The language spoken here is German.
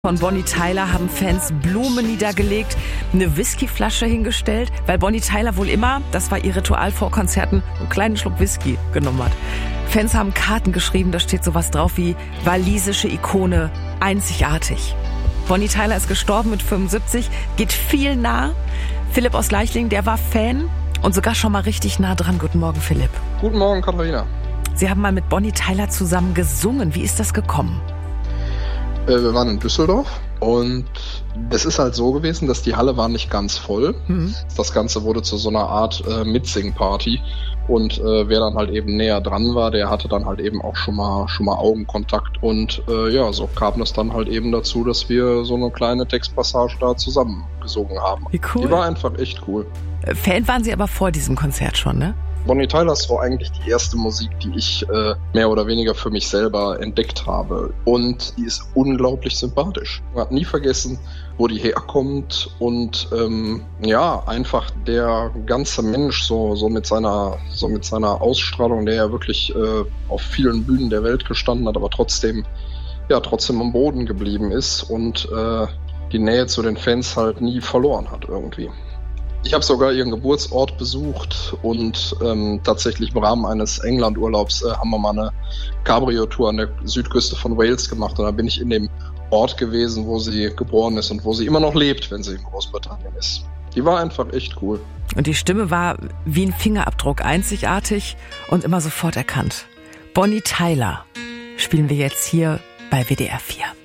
Von Bonnie Tyler haben Fans Blumen niedergelegt, eine Whiskyflasche hingestellt, weil Bonnie Tyler wohl immer, das war ihr Ritual vor Konzerten, einen kleinen Schluck Whisky genommen hat. Fans haben Karten geschrieben, da steht sowas drauf wie walisische Ikone, einzigartig. Bonnie Tyler ist gestorben mit 75, geht viel nah. Philipp aus Leichlingen, der war Fan und sogar schon mal richtig nah dran. Guten Morgen, Philipp. Guten Morgen, Katharina. Sie haben mal mit Bonnie Tyler zusammen gesungen. Wie ist das gekommen? Wir waren in Düsseldorf und es ist halt so gewesen, dass die Halle war nicht ganz voll. Das Ganze wurde zu so einer Art Mitsing-Party und wer dann halt eben näher dran war, der hatte dann halt eben auch schon mal Augenkontakt und so kam es dann halt eben dazu, dass wir so eine kleine Textpassage da zusammen gesungen haben. Wie cool. Die war einfach echt cool. Fan waren Sie aber vor diesem Konzert schon, ne? Bonnie Tyler ist so eigentlich die erste Musik, die ich mehr oder weniger für mich selber entdeckt habe. Und die ist unglaublich sympathisch. Man hat nie vergessen, wo die herkommt und einfach der ganze Mensch so mit seiner Ausstrahlung, der ja wirklich auf vielen Bühnen der Welt gestanden hat, aber trotzdem am Boden geblieben ist und die Nähe zu den Fans halt nie verloren hat irgendwie. Ich habe sogar ihren Geburtsort besucht und tatsächlich im Rahmen eines England-Urlaubs haben wir mal eine Cabrio-Tour an der Südküste von Wales gemacht. Und da bin ich in dem Ort gewesen, wo sie geboren ist und wo sie immer noch lebt, wenn sie in Großbritannien ist. Die war einfach echt cool. Und die Stimme war wie ein Fingerabdruck, einzigartig und immer sofort erkannt. Bonnie Tyler spielen wir jetzt hier bei WDR 4.